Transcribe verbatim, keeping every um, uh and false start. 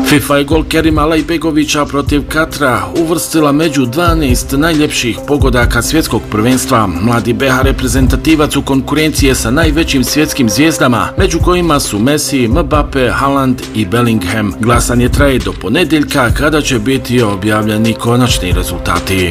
FIFA je gol Kerima Alajbegovića protiv Katra uvrstila među dvanaest najljepših pogodaka svjetskog prvenstva. Mladi be ha reprezentativac u konkurencije sa najvećim svjetskim zvijezdama, među kojima su Messi, Mbappe, Haaland i Bellingham. Glasanje traje do ponedjeljka kada će biti objavljeni konačni rezultati.